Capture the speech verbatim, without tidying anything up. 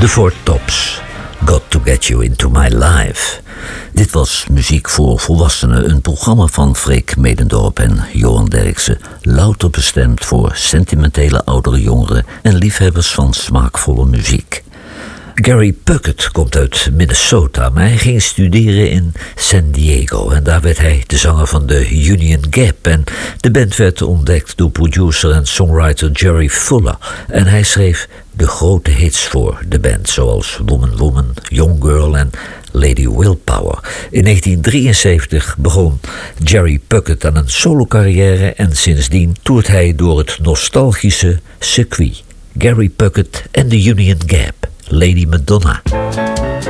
The Four Tops, Got to Get You Into My Life. Dit was Muziek voor Volwassenen, een programma van Freek Medendorp en Johan Derksen. Louter bestemd voor sentimentele oudere jongeren en liefhebbers van smaakvolle muziek. Gary Puckett komt uit Minnesota, maar hij ging studeren in San Diego. En daar werd hij de zanger van de Union Gap. En de band werd ontdekt door producer en songwriter Jerry Fuller. En hij schreef de grote hits voor de band, zoals Woman Woman, Young Girl en Lady Willpower. In negentien drieënzeventig begon Jerry Puckett aan een solocarrière en sindsdien toert hij door het nostalgische circuit. Gary Puckett en de Union Gap. Lady Madonna.